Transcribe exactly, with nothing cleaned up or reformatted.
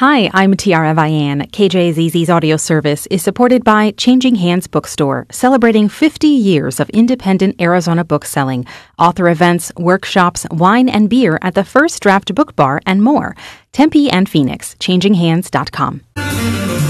Hi, I'm Tiara Vian. K J Z Z's audio service is supported by Changing Hands Bookstore, celebrating fifty years of independent Arizona book selling, author events, workshops, wine and beer at the First Draft Book Bar, and more. Tempe and Phoenix, changing hands dot com.